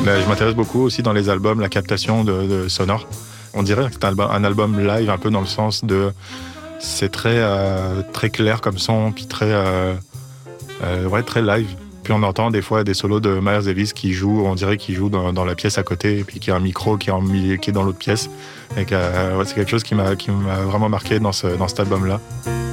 Mais je m'intéresse beaucoup aussi dans les albums, la captation de sonore. On dirait que c'est un album live, un peu dans le sens de... C'est très clair comme son, puis très live. Puis on entend des fois des solos de Miles Davis qui joue, on dirait qu'il joue dans la pièce à côté, et puis qu'il y a un micro qui est dans l'autre pièce. Et c'est quelque chose qui m'a vraiment marqué dans cet album-là.